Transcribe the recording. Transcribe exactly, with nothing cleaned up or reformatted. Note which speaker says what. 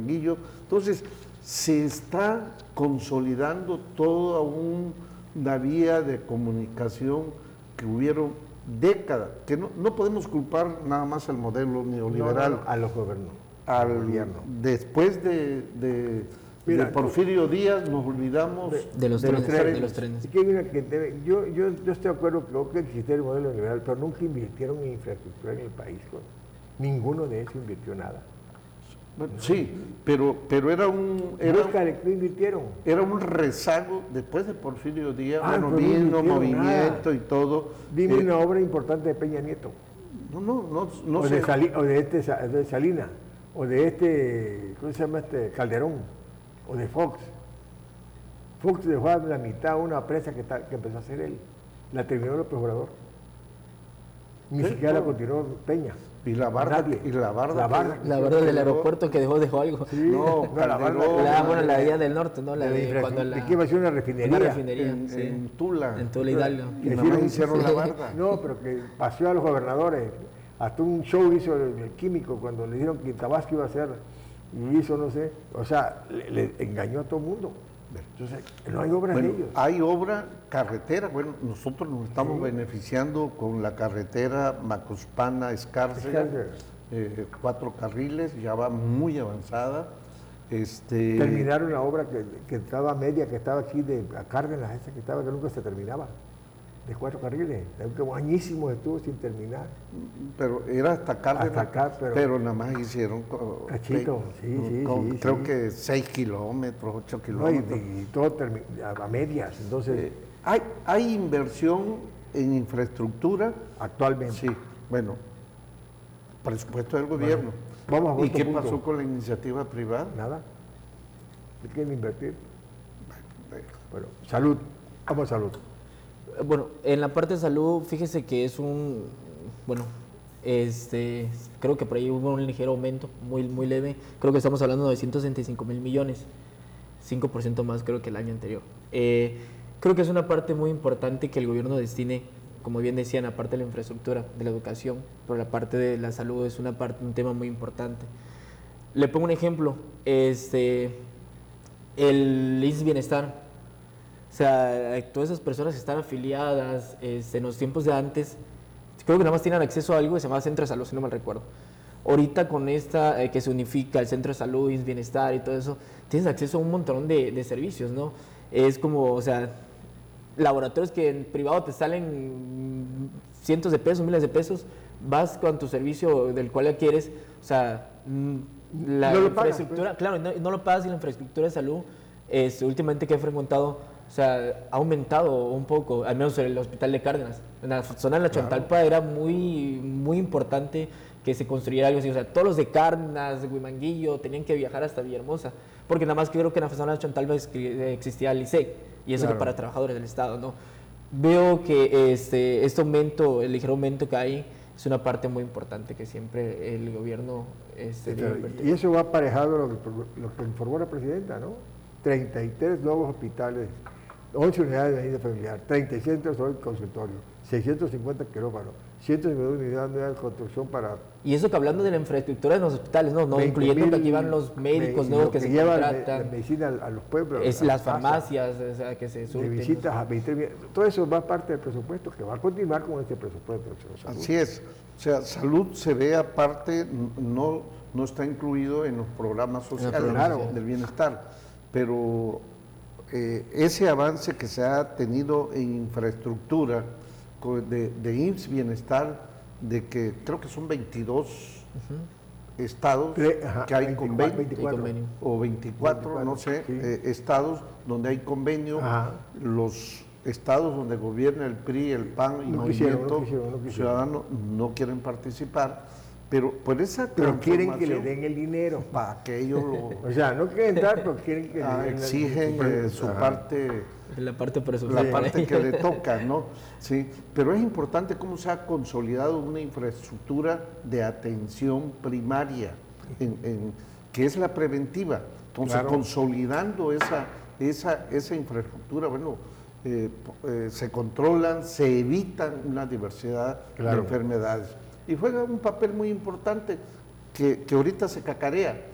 Speaker 1: Huimanguillo. Entonces, se está consolidando toda un, una vía de comunicación que hubieron décadas, que no, no podemos culpar nada más al modelo neoliberal.
Speaker 2: No, no, a los gobiernos.
Speaker 1: Al,
Speaker 2: al gobierno.
Speaker 1: Después de, de, Mira, de Porfirio tú, Díaz nos olvidamos
Speaker 3: de, de, los, de, trenes, los, trenes. de los trenes.
Speaker 2: Que mira, que debe, yo, yo, yo estoy de acuerdo que, que existía el modelo neoliberal, pero nunca invirtieron en infraestructura en el país. ¿No? Ninguno de ellos invirtió nada.
Speaker 1: Bueno, sí, pero, pero era un... Era,
Speaker 2: ¿Qué invirtieron?
Speaker 1: Era un rezago después de Porfirio Díaz, ah, bueno, vino movimiento nada. y todo.
Speaker 2: Dime eh, una obra importante de Peña Nieto.
Speaker 1: No, no, no, no
Speaker 2: o,
Speaker 1: sé.
Speaker 2: de Sali, o de este de Salinas, o de este, ¿cómo se llama este? Calderón, o de Fox. Fox dejó a la mitad una presa que, está, que empezó a hacer él. La terminó el procurador. Ni sí, siquiera no. la continuó Peña.
Speaker 1: Y la barda,
Speaker 2: Nadie.
Speaker 1: y la barda,
Speaker 3: la barda, la barda del aeropuerto que dejó, dejó algo.
Speaker 2: Sí, no, no la barda.
Speaker 3: La, bueno, la vía del norte, ¿no? La de, de cuando la.
Speaker 2: ¿De qué iba a ser una refinería?
Speaker 3: Una refinería,
Speaker 1: en,
Speaker 3: sí.
Speaker 1: en Tula.
Speaker 3: En Tula, Hidalgo.
Speaker 1: Y nada más hicieron la barda.
Speaker 2: No, pero que paseó a los gobernadores. Hasta un show hizo el, el químico cuando le dijeron que Tabasco iba a hacer, y hizo, no sé. O sea, le, le engañó a todo el mundo. Entonces, no hay obras
Speaker 1: bueno,
Speaker 2: de ellos.
Speaker 1: Hay obra carretera. Bueno, nosotros nos estamos sí. beneficiando con la carretera Macuspana-Escárcega. Eh, cuatro carriles, ya va muy avanzada. Este...
Speaker 2: Terminaron la obra que, que estaba media, que estaba aquí de Cárdenas, esa que estaba, que nunca se terminaba, de cuatro carriles, añísimos estuvo sin terminar.
Speaker 1: Pero era hasta Cárdenas,
Speaker 2: hasta acá, pero,
Speaker 1: pero nada más hicieron
Speaker 2: cachito, sí, sí,
Speaker 1: con,
Speaker 2: sí,
Speaker 1: creo
Speaker 2: sí.
Speaker 1: que seis kilómetros, ocho kilómetros.
Speaker 2: No, y, y todo a medias, entonces...
Speaker 1: Eh, hay, hay inversión en infraestructura.
Speaker 2: Actualmente.
Speaker 1: Sí, bueno, presupuesto del gobierno.
Speaker 2: Bueno, vamos a
Speaker 1: ¿Y qué
Speaker 2: punto.
Speaker 1: pasó con la iniciativa privada?
Speaker 2: Nada. ¿De quieren invertir? Bueno, salud. Vamos a salud.
Speaker 3: Bueno, en la parte de salud, fíjese que es un, bueno, este, creo que por ahí hubo un ligero aumento, muy, muy leve. Creo que estamos hablando de novecientos sesenta y cinco mil millones, cinco por ciento más creo que el año anterior. Eh, creo que es una parte muy importante que el gobierno destine, como bien decían, aparte de la infraestructura, de la educación, pero la parte de la salud es una parte, un tema muy importante. Le pongo un ejemplo, este, el I S S Bienestar. O sea, todas esas personas que están afiliadas este, en los tiempos de antes, creo que nada más tienen acceso a algo que se llama Centro de Salud, si no mal recuerdo. Ahorita con esta eh, que se unifica el Centro de Salud, I S S Bienestar y todo eso, tienes acceso a un montón de, de servicios, ¿no? Es como, o sea, laboratorios que en privado te salen cientos de pesos, miles de pesos, vas con tu servicio del cual ya quieres, o sea, la
Speaker 2: no
Speaker 3: infraestructura,
Speaker 2: pagas, pues.
Speaker 3: claro, no, no lo pagas y la infraestructura de salud, este, últimamente que he frecuentado, o sea, ha aumentado un poco, al menos en el hospital de Cárdenas. En la zona de la Chantalpa claro. era muy, muy importante que se construyera algo así. O sea, todos los de Cárdenas, de Huimanguillo, tenían que viajar hasta Villahermosa. Porque nada más que creo que en la zona de la Chantalpa existía el I C E, y eso claro. era para trabajadores del Estado, ¿no? Veo que este, este aumento, el ligero aumento que hay, es una parte muy importante que siempre el gobierno... Este,
Speaker 2: claro, y eso va aparejado lo que, lo que informó la presidenta, ¿no? treinta y tres nuevos hospitales, once unidades de medicina familiar, treinta y siete centros de consultorio, seiscientos cincuenta quirófanos, ciento cincuenta unidades de construcción para...
Speaker 3: Y eso que hablando de la infraestructura de los hospitales, no, no incluyendo que aquí van los médicos nuevos que, que se contratan.
Speaker 2: La medicina a, a los pueblos.
Speaker 3: Es las farmacias, o sea, que se surten.
Speaker 2: De visitas a veinte mil, todo eso va parte del presupuesto, que va a continuar con este presupuesto.
Speaker 1: Así es, o sea, salud se ve aparte, no, no está incluido en los programas sociales
Speaker 2: claro.
Speaker 1: del bienestar, pero eh, ese avance que se ha tenido en infraestructura de, de I M S S Bienestar, de que creo que son veintidós uh-huh. estados
Speaker 2: Le, ajá,
Speaker 1: que hay
Speaker 2: veinticuatro,
Speaker 1: convenio,
Speaker 2: veinticuatro.
Speaker 1: o veinticuatro, veinticuatro no sé, sí. eh, estados donde hay convenio, ajá. los estados donde gobierna el P R I, el P A N y
Speaker 2: no
Speaker 1: Movimiento
Speaker 2: quisieron, no quisieron, no quisieron.
Speaker 1: Ciudadano no quieren participar. Pero por esa
Speaker 2: Pero quieren que le den el dinero.
Speaker 1: Para que ellos lo...
Speaker 2: O sea, no quieren dar, pero quieren que
Speaker 1: ah,
Speaker 2: le den
Speaker 1: exigen el, su
Speaker 2: ajá.
Speaker 1: parte...
Speaker 3: La parte presupuestal.
Speaker 1: La parte que le toca, ¿no? Sí, pero es importante cómo se ha consolidado una infraestructura de atención primaria, en, en, que es la preventiva. Entonces, claro. consolidando esa, esa, esa infraestructura, bueno, eh, eh, se controlan, se evitan una diversidad claro. de enfermedades. Y juega un papel muy importante que, que ahorita se cacarea.